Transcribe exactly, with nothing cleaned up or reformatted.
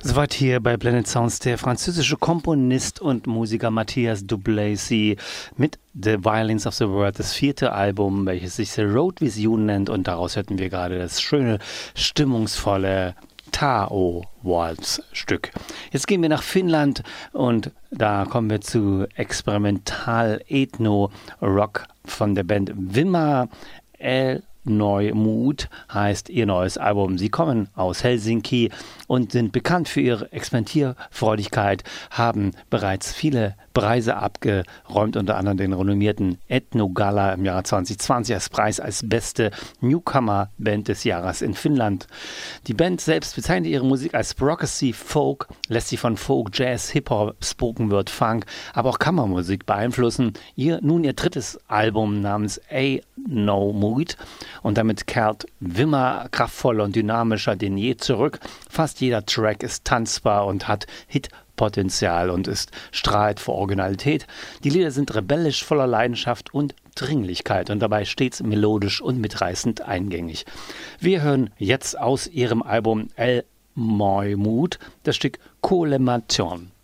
Soweit hier bei Blended Sounds der französische Komponist und Musiker Matthias Duplessis mit The Violins of the World, das vierte Album, welches sich The Road Vision nennt, und daraus hörten wir gerade das schöne, stimmungsvolle Tao-Waltz-Stück. Jetzt gehen wir nach Finnland und da kommen wir zu Experimental-Ethno-Rock von der Band Vimma. El Neumut heißt ihr neues Album. Sie kommen aus Helsinki und sind bekannt für ihre Experimentierfreudigkeit, haben bereits viele Preise abgeräumt, unter anderem den renommierten Ethno-Gala im Jahr zwanzig zwanzig als Preis als beste Newcomer-Band des Jahres in Finnland. Die Band selbst bezeichnet ihre Musik als Progressive Folk, lässt sich von Folk, Jazz, Hip-Hop, Spoken Word, Funk, aber auch Kammermusik beeinflussen. Ihr, nun ihr drittes Album namens A No Mood, und damit kehrt Vimma kraftvoller und dynamischer denn je zurück. Fast jeder Track ist tanzbar und hat Hitpotenzial und ist strahlt vor Originalität. Die Lieder sind rebellisch, voller Leidenschaft und Dringlichkeit und dabei stets melodisch und mitreißend eingängig. Wir hören jetzt aus ihrem Album El Neumut das Stück Kolemation.